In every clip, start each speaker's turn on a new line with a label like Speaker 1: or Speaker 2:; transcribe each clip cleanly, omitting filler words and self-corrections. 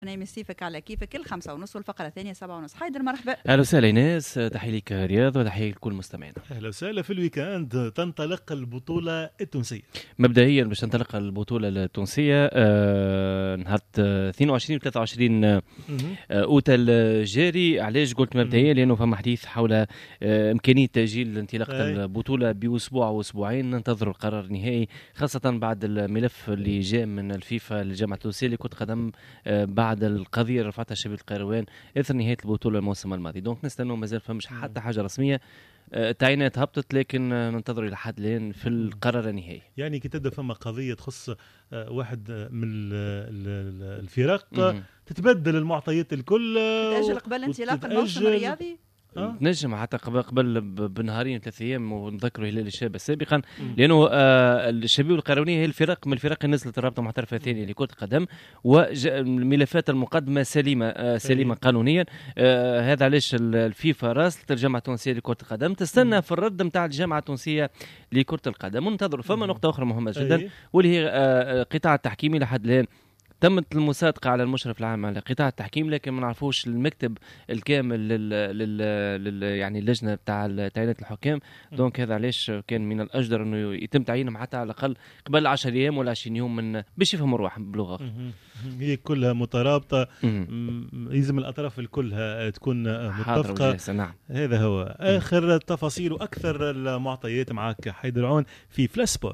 Speaker 1: يمسيفك على كيفك كل 5:30 والفقرة الثانية 7:30. حيدر مرحبا.
Speaker 2: أهلا وسهلا ايناس، تحية لك رياض وتحية لكل مستمعينا.
Speaker 3: أهلا وسهلا. في الويكاند تنطلق البطولة التونسية.
Speaker 2: مبدئيا باش تنطلق البطولة التونسية نهار 22 و 23 أوت الجاري. علاش قلت مبدئيا؟ لأنه فما حديث حول إمكانية تأجيل انطلاقة البطولة بأسبوع أو أسبوعين. ننتظر القرار النهائي، خاصة بعد الملف اللي جاء من الفيفا للجامعة التونسية لكرة القدم بعد القضيه رفعتها شبيب القيروان اثر نهايه البطوله الموسم الماضي. دونك نستنوا، مازال فمش حتى حاجه رسميه، تعيينات هبطت، لكن ننتظر الى حد الان في القرار النهائي.
Speaker 3: يعني كي تبدا فما قضيه تخص واحد من الفرق تتبدل المعطيات الكل،
Speaker 1: تأجل قبل انطلاق الموسم الرياضي.
Speaker 2: نجم حتى قبل بنهارين 3 ايام، ونذكروا هلال الشابه سابقا، لانه الشبيب القيروانيه هي الفرق من الفرق اللي نزلت الرابطه المحترفه الثانيه لكره القدم، والملفات المقدمه سليمه قانونيا. هذا علاش الفيفا راسلت الجامعه التونسيه لكره القدم تستنى في الرد نتاع الجامعه التونسيه لكره القدم. وننتظروا فما نقطه اخرى مهمه جدا، واللي هي قطاع التحكيمي. لحد الان تمت المصادقة على المشرف العام على قطاع التحكيم، لكن ما نعرفوش المكتب الكامل يعني اللجنة بتاع تعيينات الحكام. دونك هذا علاش كان من الأجدر أنه يتم تعيينهم حتى على الأقل قبل 10 أيام ولا 20 يوم من باش يفهموا رواحهم بلغة.
Speaker 3: هي كلها مترابطة، يلزم الأطراف الكلها تكون متفقة.
Speaker 2: نعم.
Speaker 3: هذا هو آخر التفاصيل وأكثر المعطيات معك حيدر عون في فلاش سبور.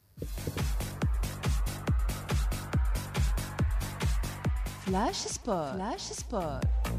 Speaker 4: فلاش سبور.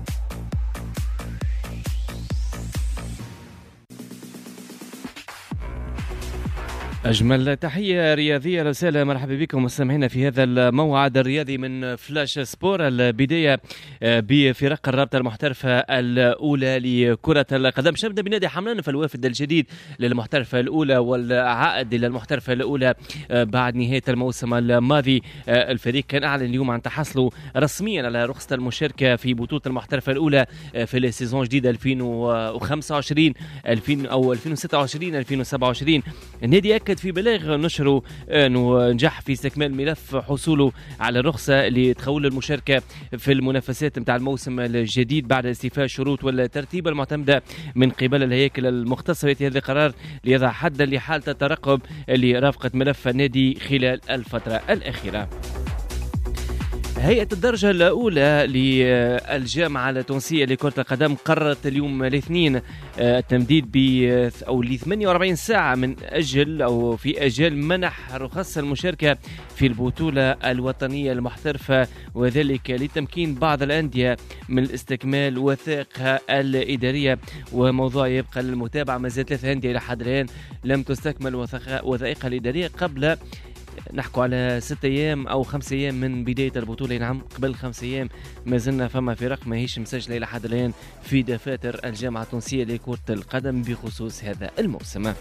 Speaker 2: أجمل تحية رياضية رسالة مرحبا بكم مستمعينا في هذا الموعد الرياضي من فلاش سبور. البداية بفرق الرابطة المحترفة الأولى لكرة القدم. نبدأ بنادي حملان فالوافد الجديد للمحترفة الأولى والعائد إلى المحترفة الأولى بعد نهاية الموسم الماضي. الفريق كان أعلن اليوم عن تحصله رسميا على رخصة المشاركة في بطولة المحترفة الأولى في السيزون الجديد 2025 أو 2026-2027. النادي أكد في بلاغ نشره أنه نجح في استكمال ملف حصوله على الرخصة لتخول المشاركة في المنافسات متاع الموسم الجديد بعد استيفاء الشروط والترتيب المعتمدة من قبل الهياكل المختصة في هذا القرار ليضع حدا لحالة الترقب اللي رافقت ملف النادي خلال الفترة الأخيرة. هيئة الدرجة الأولى للجامعة التونسية لكرة القدم قررت اليوم الاثنين التمديد ل 48 ساعة من أجل أو في أجل منح رخص المشاركة في البطولة الوطنية المحترفة، وذلك لتمكين بعض الأندية من استكمال وثائقها الإدارية. وموضوع يبقى للمتابعة، ما زالت 3 أندية إلى حد الآن لم تستكمل وثائقها الإدارية قبل نحكوا على 6 أيام أو 5 أيام من بداية البطولة. نعم، قبل 5 أيام ما زلنا فما فرق ما هيش مسجلة إلى حد الآن في دفاتر الجامعة التونسية لكرة القدم بخصوص هذا الموسم.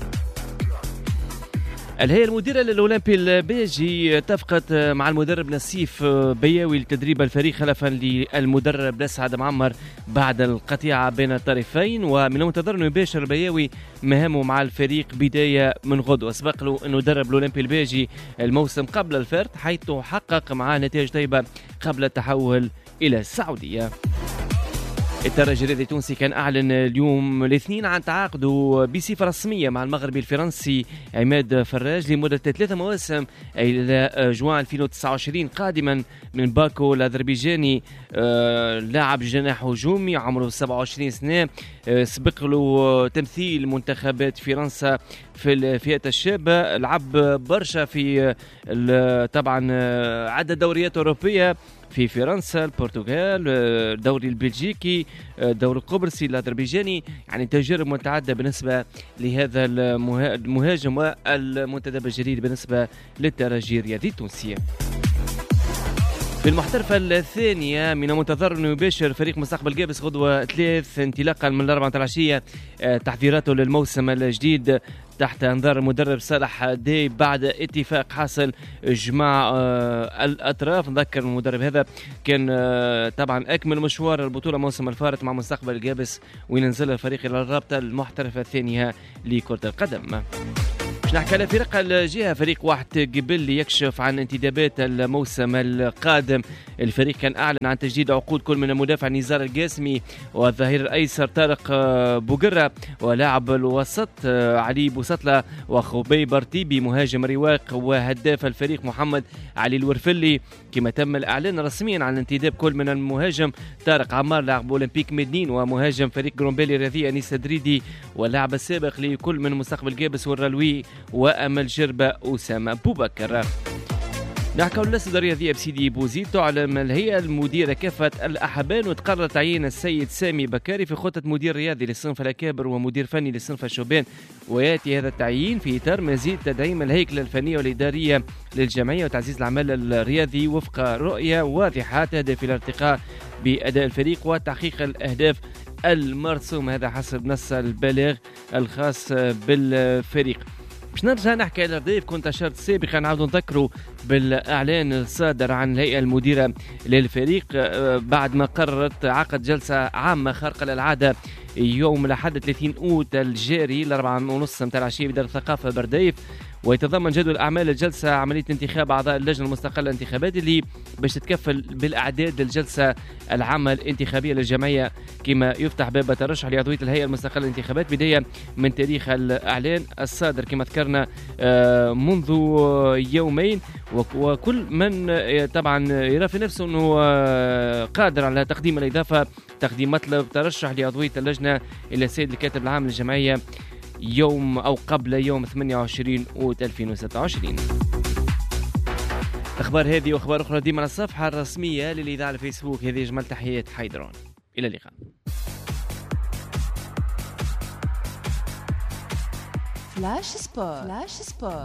Speaker 2: الهيئة المديرة للأولمبي البيجي اتفقت مع المدرب نسيف بياوي لتدريب الفريق خلفا للمدرب لسعد معمر بعد القطيعة بين الطرفين، ومن المنتظر أنه يباشر بياوي مهامه مع الفريق بداية من غد. وأسبق له أنه درب الأولمبي البيجي الموسم قبل الفرد، حيث حقق معاه نتائج طيبة قبل التحول إلى السعودية. الترجي الرياضي التونسي كان أعلن اليوم الاثنين عن تعاقده بصفة رسمية مع المغربي الفرنسي عماد فراج لمدة 3 مواسم إلى جوان 2029 قادما من باكو الأذربيجاني. لاعب جناح هجومي عمره 27 سنة، سبق له تمثيل منتخبات فرنسا في الفئات الشابة، لعب برشا في طبعا عدة دوريات أوروبية في فرنسا، البرتغال، الدوري البلجيكي، الدوري القبرصي، الأذربيجاني. يعني تجارب متعددة بالنسبة لهذا المهاجم والمنتدب الجديد بالنسبة للترجي الرياضي التونسي. في المحترفة الثانية من المنتظر أنه يباشر فريق مستقبل جابس غدوة 3 انطلاقا من 4 العشية تحضيراته للموسم الجديد تحت انظار المدرب صالح دي بعد اتفاق حاصل اجماع الاطراف. نذكر المدرب هذا كان طبعا اكمل مشوار البطوله موسم الفارط مع مستقبل الجابس، وين نزل الفريق الى الرابطه المحترفه الثانيه لكره القدم. باش نحكي على فرق الجهة، فريق واحد قبل يكشف عن انتدابات الموسم القادم. الفريق كان أعلن عن تجديد عقود كل من المدافع نزار القاسمي والظهير الأيسر طارق بوقرة ولاعب الوسط علي بوسطلة وخبي برتيبي مهاجم رواق وهداف الفريق محمد علي الورفلي. كما تم الإعلان رسميا عن انتداب كل من المهاجم طارق عمار لاعب أولمبيك مدنين ومهاجم فريق جرومبيلي الرياضية أنيس دريدي واللاعب السابق لكل من مستقبل جابس والرلوي وأمل جربة أسامة بوبكر. نحكوا للأسد الرياضية بسيدي بوزيد. تعلم الهيئة المديرة كافة الأحبان وتقرر تعيين السيد سامي بكاري في خطة مدير رياضي للصنف الأكابر ومدير فني للصنف الشبان، ويأتي هذا التعيين في إطار مزيد تدعيم الهيكلة الفنية والإدارية للجمعية وتعزيز العمل الرياضي وفق رؤية واضحة تهدف إلى الارتقاء بأداء الفريق وتحقيق الأهداف المرسوم، هذا حسب نص البلاغ الخاص بالفريق. باش نرجع نحكي على الضيف، كنت أشرت سابقا نعاودوا نذكروا بالإعلان الصادر عن الهيئة المديرة للفريق بعد ما قررت عقد جلسة عامة خارقة للعادة يوم الأحد 30 أوت الجاري 4:30 متاع العشية بدار الثقافة برديف، ويتضمن جدول أعمال الجلسة عملية انتخاب أعضاء اللجنة المستقلة للانتخابات اللي باش تتكفل بالأعداد للجلسة العامة الانتخابية للجمعية، كما يفتح باب الترشح لعضوية الهيئة المستقلة للانتخابات بداية من تاريخ الإعلان الصادر كما ذكرنا منذ يومين. وكل من طبعا يرى في نفسه أنه قادر على تقديم الإضافة تقديم مطلب ترشح لعضوية اللجنة إلى السيد الكاتب العام للجمعية يوم أو قبل يوم 28 أوت 2026. أخبار هذه وأخبار أخرى ديما على الصفحة الرسمية للإذاعة على الفيسبوك. هذه أجمل تحيات حيدرون، إلى اللقاء.
Speaker 4: فلاش سبور. فلاش سبور.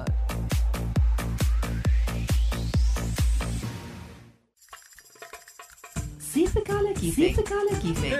Speaker 5: صيفك على كيفك.